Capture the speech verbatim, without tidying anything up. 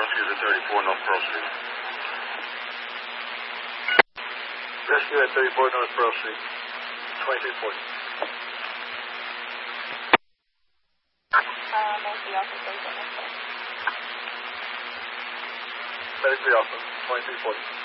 Rescue at thirty-four North Pearl Street. Rescue at thirty-four North Pearl Street. twenty-three forty. Uh, mostly officers. thirty-three Alpha, twenty-three forty.